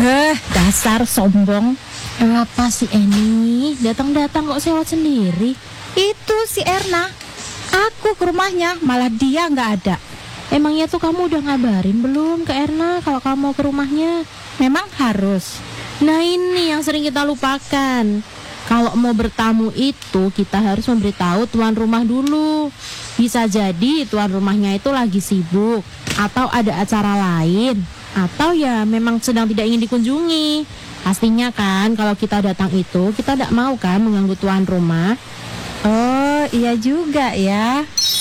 Dasar sombong. Apa sih Eni? Datang-datang kok sewot sendiri? Itu si Erna. Aku ke rumahnya, malah dia nggak ada. Emangnya tuh kamu udah ngabarin belum ke Erna kalau kamu mau ke rumahnya? Memang harus. Nah ini yang sering kita lupakan. Kalau mau bertamu itu kita harus memberitahu tuan rumah dulu. Bisa jadi tuan rumahnya itu lagi sibuk, atau ada acara lain, atau ya memang sedang tidak ingin dikunjungi. Pastinya kan kalau kita datang itu kita tidak mau kan mengganggu tuan rumah. Oh iya juga ya.